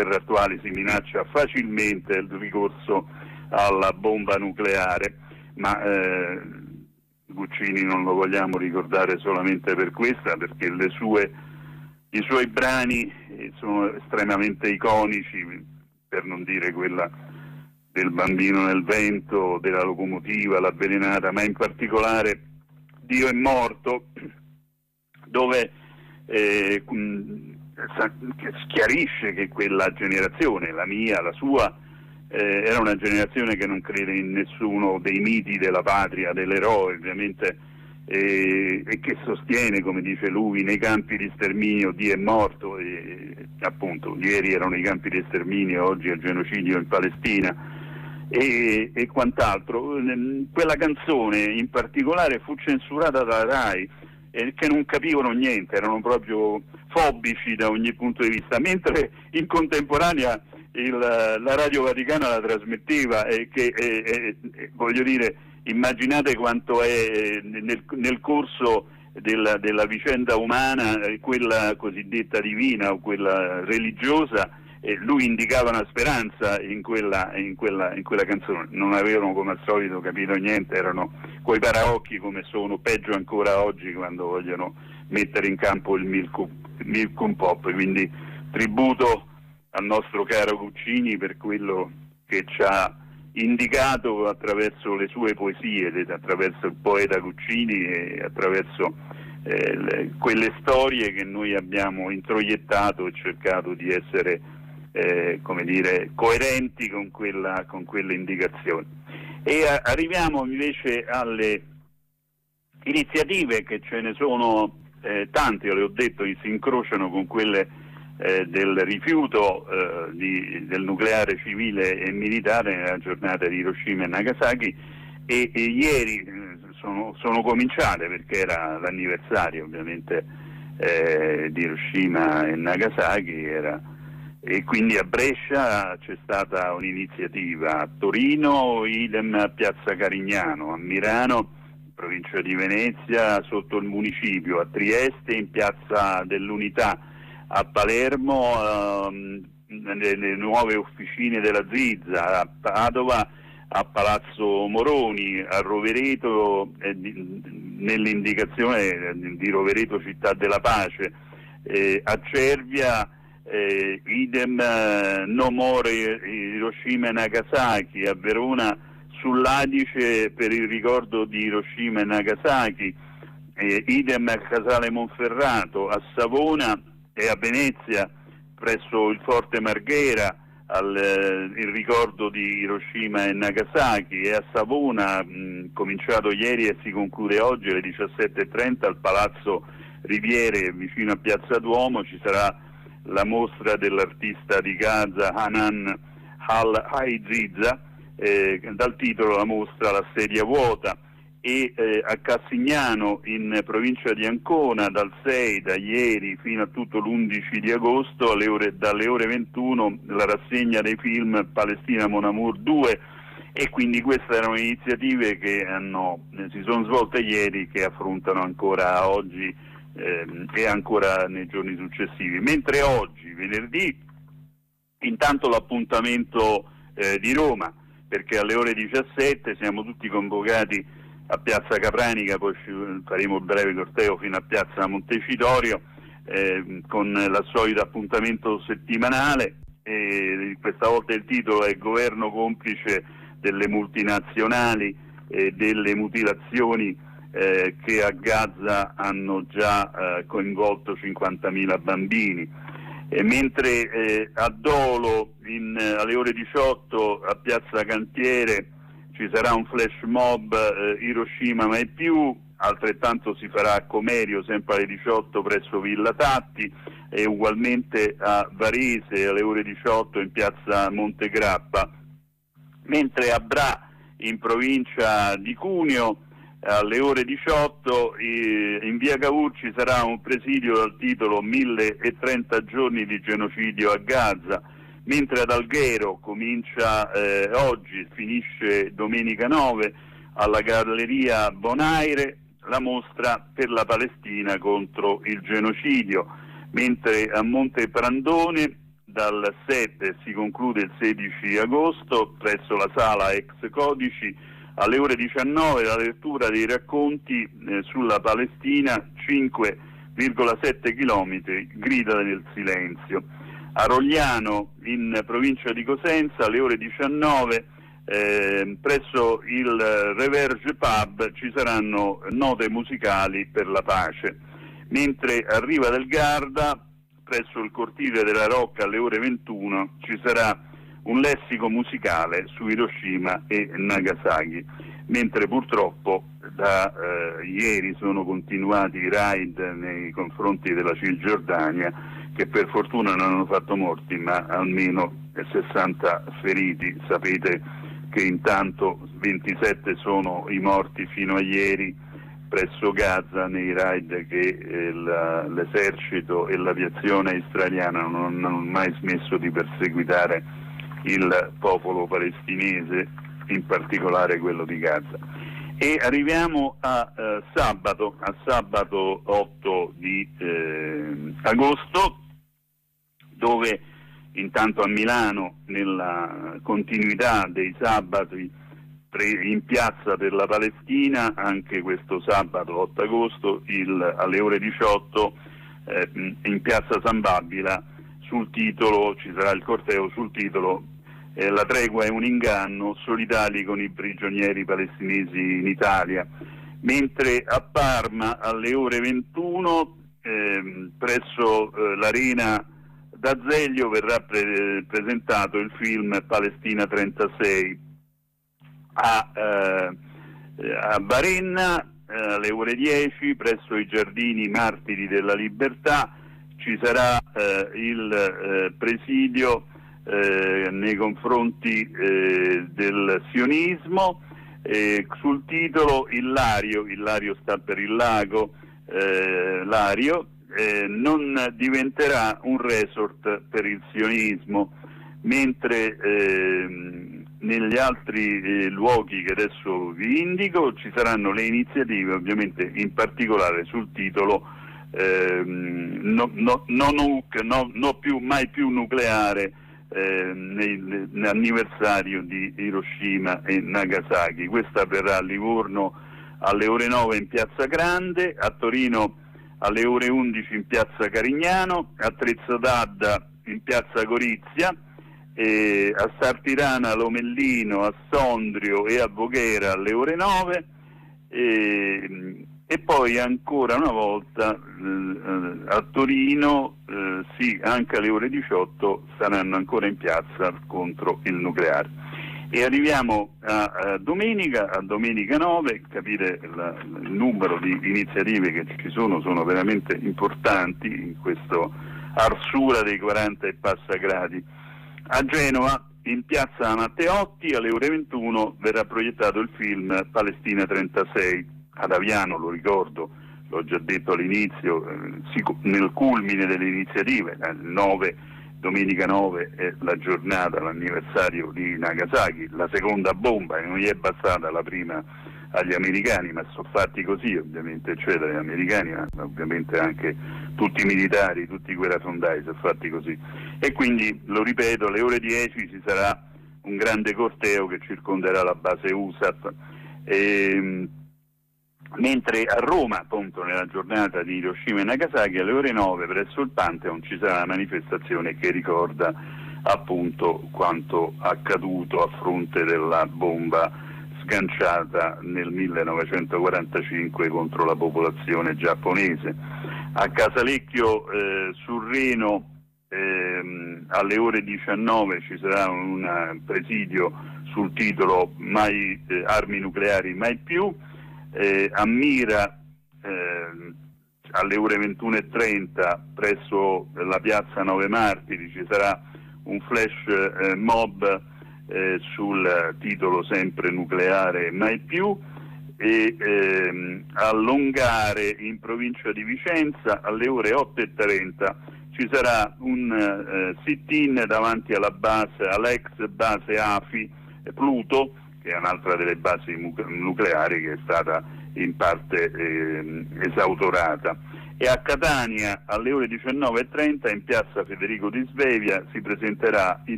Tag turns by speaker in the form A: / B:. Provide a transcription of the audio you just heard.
A: attuali si minaccia facilmente il ricorso alla bomba nucleare, ma Guccini non lo vogliamo ricordare solamente per questa, perché i suoi brani sono estremamente iconici, per non dire quella del bambino nel vento, della locomotiva, l'avvelenata, ma in particolare Dio è morto, dove chiarisce che quella generazione, la mia, la sua, era una generazione che non crede in nessuno dei miti della patria, dell'eroe ovviamente, e che sostiene, come dice lui, nei campi di sterminio Dio è morto, e appunto ieri erano i campi di sterminio, oggi è il genocidio in Palestina e quant'altro. Quella canzone in particolare fu censurata dalla RAI, che non capivano niente, erano proprio fobici da ogni punto di vista, mentre in contemporanea la Radio Vaticana la trasmetteva, voglio dire, immaginate quanto è nel corso della vicenda umana, quella cosiddetta divina o quella religiosa, lui indicava una speranza in quella canzone. Non avevano come al solito capito niente, erano coi paraocchi, come sono, peggio ancora oggi quando vogliono mettere in campo il Milk Pop. Quindi tributo al nostro caro Guccini per quello che ci ha indicato attraverso le sue poesie, attraverso il poeta Guccini e attraverso quelle storie che noi abbiamo introiettato e cercato di essere come dire, coerenti con quelle indicazioni. E arriviamo invece alle iniziative, che ce ne sono tante, io le ho detto, si incrociano con quelle del rifiuto del nucleare civile e militare nella giornata di Hiroshima e Nagasaki, e ieri sono cominciate, perché era l'anniversario ovviamente di Hiroshima e Nagasaki, e quindi a Brescia c'è stata un'iniziativa, a Torino idem a Piazza Carignano, a Milano, provincia di Venezia, sotto il municipio, a Trieste in Piazza dell'Unità, a Palermo nelle nuove officine della Zizza, a Padova a Palazzo Moroni, a Rovereto nell'indicazione di Rovereto città della pace, a Cervia idem no more Hiroshima e Nagasaki, a Verona sull'Adice per il ricordo di Hiroshima e Nagasaki, idem a Casale Monferrato, a Savona e a Venezia presso il Forte Marghera il ricordo di Hiroshima e Nagasaki, e a Savona cominciato ieri e si conclude oggi alle 17:30 al Palazzo Riviere vicino a Piazza Duomo ci sarà la mostra dell'artista di Gaza Hanan Al-Haiziza, dal titolo la mostra La sedia vuota, e a Cassignano in provincia di Ancona da ieri fino a tutto l'11 di agosto dalle ore 21 la rassegna dei film Palestina Mon Amour 2, e quindi queste erano iniziative che si sono svolte ieri, che affrontano ancora oggi e ancora nei giorni successivi. Mentre oggi, venerdì, intanto l'appuntamento di Roma, perché alle ore 17 siamo tutti convocati a Piazza Capranica, poi faremo il breve corteo fino a Piazza Montecitorio con il solito appuntamento settimanale, e questa volta il titolo è Governo complice delle multinazionali e delle mutilazioni che a Gaza hanno già coinvolto 50.000 bambini. Mentre a Dolo alle ore 18 a Piazza Cantiere ci sarà un flash mob Hiroshima mai più, altrettanto si farà a Comerio sempre alle 18 presso Villa Tatti, e ugualmente a Varese alle ore 18 in Piazza Montegrappa, mentre a Bra in provincia di Cuneo alle ore 18 in via Cavour ci sarà un presidio dal titolo 1030 giorni di genocidio a Gaza, mentre ad Alghero comincia oggi, finisce domenica 9 alla Galleria Bonaire la mostra per la Palestina contro il genocidio, mentre a Monte Prandone dal 7 si conclude il 16 agosto presso la sala Ex Codici alle ore 19 la lettura dei racconti sulla Palestina, 5,7 chilometri, grida del silenzio. A Rogliano, in provincia di Cosenza, alle ore 19 presso il Reverge Pub ci saranno note musicali per la pace, mentre a Riva del Garda presso il Cortile della Rocca alle ore 21 ci sarà un lessico musicale su Hiroshima e Nagasaki, mentre purtroppo da ieri sono continuati i raid nei confronti della Cisgiordania, che per fortuna non hanno fatto morti ma almeno 60 feriti. Sapete che intanto 27 sono i morti fino a ieri presso Gaza nei raid che l'esercito e l'aviazione israeliana non hanno mai smesso di perseguitare il popolo palestinese, in particolare quello di Gaza. E arriviamo a sabato 8 di agosto, dove intanto a Milano, nella continuità dei sabati in piazza per la Palestina, anche questo sabato 8 agosto alle ore 18 in piazza San Babila sul titolo, ci sarà il corteo sul titolo La tregua è un inganno, solidali con i prigionieri palestinesi in Italia, mentre a Parma alle ore 21 presso l'Arena d'Azeglio verrà presentato il film Palestina 36. A Varenna alle ore 10 presso i Giardini Martiri della Libertà ci sarà il presidio nei confronti del sionismo sul titolo Ilario sta per il lago, Lario non diventerà un resort per il sionismo, mentre negli altri luoghi che adesso vi indico ci saranno le iniziative, ovviamente in particolare sul titolo mai più nucleare nell'anniversario di Hiroshima e Nagasaki. Questa avverrà a Livorno alle ore 9 in Piazza Grande, a Torino alle ore 11 in Piazza Carignano, a Trezzo d'Adda in Piazza Gorizia, a Sartirana, Lomellino, a Sondrio e a Voghera alle ore 9 e poi ancora una volta a Torino, sì, anche alle ore 18 saranno ancora in piazza contro il nucleare. E arriviamo a domenica 9, capite il numero di iniziative che ci sono veramente importanti in questo arsura dei 40 e passa gradi. A Genova, in piazza Matteotti, alle ore 21 verrà proiettato il film Palestina 36. Ad Aviano, lo ricordo, l'ho già detto all'inizio, nel culmine delle iniziative, domenica 9 è la giornata, l'anniversario di Nagasaki, la seconda bomba, e non gli è bastata la prima agli americani, ma sono fatti così ovviamente, eccetera, gli americani, ma ovviamente anche tutti i militari, tutti i guerrafondai sono fatti così. E quindi, lo ripeto, alle ore 10 ci sarà un grande corteo che circonderà la base USAF, mentre a Roma, appunto, nella giornata di Hiroshima e Nagasaki, alle ore 9 presso il Pantheon ci sarà una manifestazione che ricorda appunto quanto accaduto a fronte della bomba sganciata nel 1945 contro la popolazione giapponese. A Casalecchio sul Reno alle ore 19 ci sarà un presidio sul titolo Armi nucleari mai più. A Mira alle ore 21:30 presso la piazza 9 Martiri ci sarà un flash mob sul titolo sempre nucleare mai più, e a Longare in provincia di Vicenza alle ore 8:30 ci sarà un sit-in davanti all'ex base AFI Pluto, che è un'altra delle basi nucleari che è stata in parte esautorata. e a Catania alle ore 19:30 in piazza Federico di Svevia si presenterà il